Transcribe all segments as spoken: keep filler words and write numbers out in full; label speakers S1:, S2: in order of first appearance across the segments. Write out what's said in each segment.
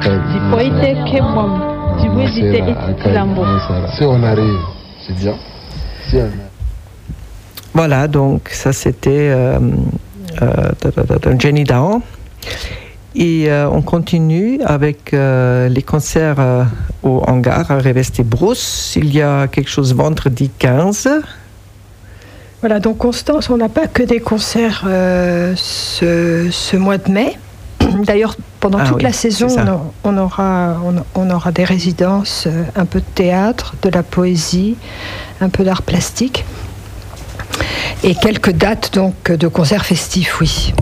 S1: Si on arrive, c'est bien. Si on...
S2: Voilà, donc ça c'était euh, euh, Jenny Dahan. Et euh, on continue avec euh, les concerts euh, au hangar à Revesté Brousse. Il y a quelque chose vendredi quinze.
S3: Voilà, donc Constance, on n'a pas que des concerts euh, ce, ce mois de mai. D'ailleurs, pendant
S2: ah
S3: toute
S2: oui,
S3: la saison, on, on, aura, on, on aura des résidences, euh, un peu de théâtre, de la poésie, un peu d'art plastique. Et quelques dates donc, de concerts festifs, oui.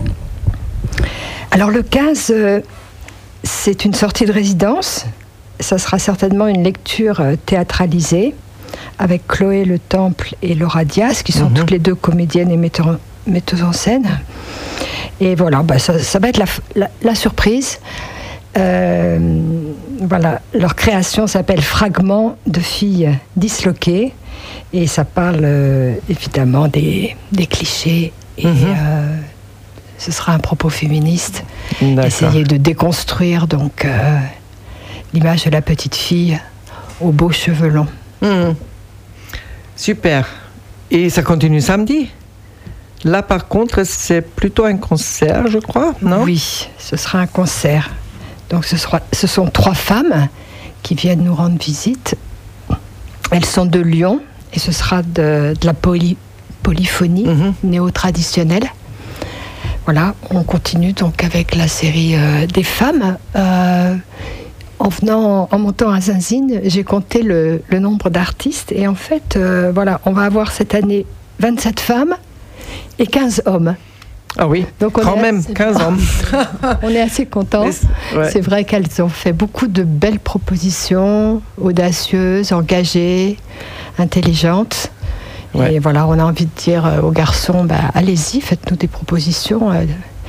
S3: Alors le quinze, euh, c'est une sortie de résidence. Ça sera certainement une lecture euh, théâtralisée avec Chloé Le Temple et Laura Diaz, qui sont mm-hmm. toutes les deux comédiennes et metteurs, metteuses en scène. Et voilà, bah ça, ça va être la, la, la surprise. Euh, voilà, leur création s'appelle Fragments de filles disloquées. Et ça parle euh, évidemment des, des clichés. Et mm-hmm. euh, ce sera un propos féministe. D'accord. Essayer de déconstruire donc, euh, l'image de la petite fille aux beaux cheveux longs.
S2: Mmh. Super. Et ça continue samedi? Là, par contre, c'est plutôt un concert, je crois, non?
S3: Oui, ce sera un concert. Donc, ce, sera, ce sont trois femmes qui viennent nous rendre visite. Elles sont de Lyon et ce sera de, de la poly, polyphonie mmh. néo-traditionnelle. Voilà, on continue donc avec la série euh, des femmes. Euh, en venant, en montant à Zinzine, j'ai compté le, le nombre d'artistes et en fait, euh, voilà, on va avoir cette année vingt-sept femmes et quinze hommes.
S2: Ah oui, donc on quand même assez... quinze hommes.
S3: On est assez contents. Ouais. C'est vrai qu'elles ont fait beaucoup de belles propositions, audacieuses, engagées, intelligentes. Ouais. Et voilà, on a envie de dire aux garçons, bah, allez-y, faites-nous des propositions.